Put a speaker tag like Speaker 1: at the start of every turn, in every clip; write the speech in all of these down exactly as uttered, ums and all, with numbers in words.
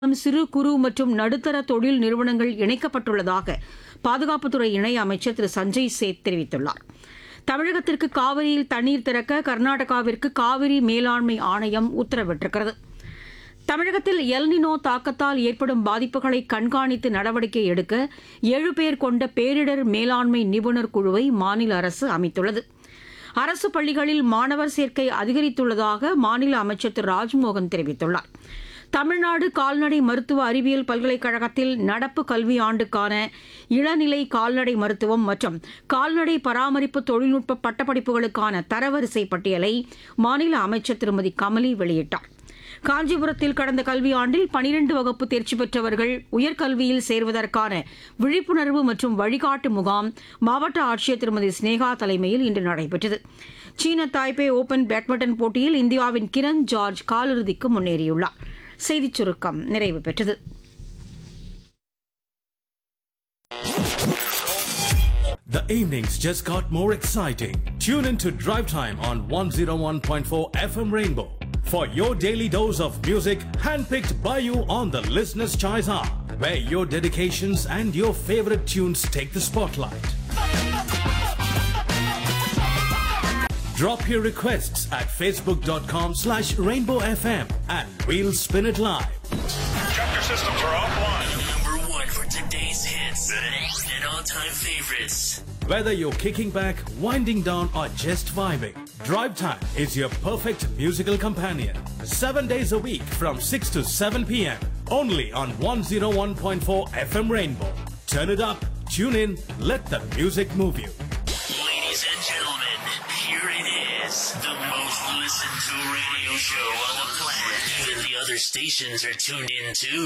Speaker 1: சிறு குறு மற்றும் நடுத்தர தொழில் நிறுவனங்கள் இணைக்கப்பட்டுள்ளதாக பாதுகாப்புத்துறை இணை அமைச்சர் திரு சஞ்சய் சேத் தெரிவித்துள்ளார். தமிழகத்திற்கு காவிரியில் தண்ணீர் திறக்க கர்நாடகாவிற்கு காவிரி மேலாண்மை ஆணையம் உத்தரவிட்டிருக்கிறது. தமிழகத்தில் எல்னினோ தாக்கத்தால் ஏற்படும் பாதிப்புகளை கண்காணித்து நடவடிக்கை எடுக்க ஏழு பேர் கொண்ட பேரிடர் மேலாண்மை நிபுணர் குழுவை மாநில அரசு அமைத்துள்ளது. அரசு பள்ளிகளில் மாணவர் சேர்க்கை அதிகரித்துள்ளதாக மாநில அமைச்சர் திரு ராஜ்மோகன் தெரிவித்துள்ளார். தமிழ்நாடு கால்நடை மருத்துவ அறிவியல் பல்கலைக்கழகத்தில் நடப்பு கல்வியாண்டுக்கான இளநிலை கால்நடை மருத்துவம் மற்றும் கால்நடை பராமரிப்பு தொழில்நுட்ப பட்டப்படிப்புகளுக்கான தரவரிசை பட்டியலை மாநில அமைச்சர் திருமதி கமலி வெளியிட்டார். காஞ்சிபுரத்தில் கடந்த கல்வியாண்டில் பனிரண்டு வகுப்பு தேர்ச்சி பெற்றவர்கள் உயர்கல்வியில் சேர்வதற்கான விழிப்புணர்வு மற்றும் வழிகாட்டு முகாம் மாவட்ட ஆட்சியர் திருமதி ஸ்னேகா தலைமையில் இன்று நடைபெற்றது. சீன தாய்பே ஓபன் பேட்மிண்டன் போட்டியில் இந்தியாவின் கிரண் ஜார்ஜ் காலிறுதிக்கு முன்னேறியுள்ளார். செய்திச் சுருக்கம் நிறைவு பெற்றது.
Speaker 2: The evenings just got more exciting. Tune in to Drive Time on one oh one point four F M Rainbow for your daily dose of music handpicked by you on the Listener's Choice Hour, where your dedications and your favorite tunes take the spotlight. Drop your requests at facebook.com slash rainbow FM and we'll spin it live.
Speaker 3: Chapter systems are offline.
Speaker 4: Number one for today's hits and all-time favorites.
Speaker 2: Whether you're kicking back, winding down or just vibing, Drive Time is your perfect musical companion. Seven days a week from six to seven p.m. only on one oh one point four F M Rainbow. Turn it up, tune in, let the music move you.
Speaker 4: Ladies and gentlemen, here it is. The most listened to radio show on the planet. Even the other stations are tuned in too.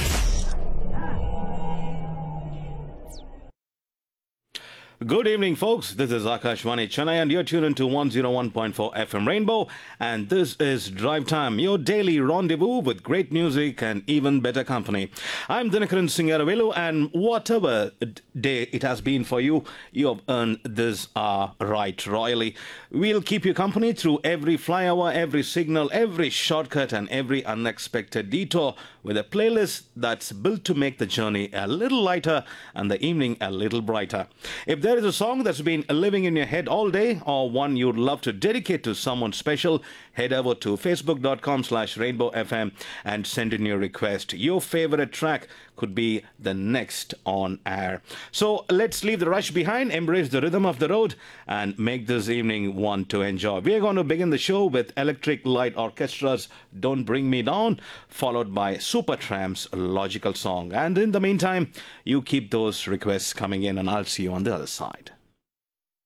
Speaker 5: Good evening, folks. This is Akashvani Chennai, and you're tuned into one oh one point four F M Rainbow. And this is Drive Time, your daily rendezvous with great music and even better company. I'm Dinakaran Singaravellu, and whatever day it has been for you, you have earned this hour right royally. We'll keep you company through every flyover, every signal, every shortcut, and every unexpected detour with a playlist that's built to make the journey a little lighter and the evening a little brighter. If there is a song that's been living in your head all day or one you'd love to dedicate to someone special, head over to facebook.com slash rainbow FM and send in your request. Your favorite track could be the next on air. So let's leave the rush behind, embrace the rhythm of the road, and make this evening one to enjoy. We're going to begin the show with Electric Light Orchestra's Don't Bring Me Down, followed by Supertramp's Logical Song. And in the meantime, you keep those requests coming in and I'll see you on the other side.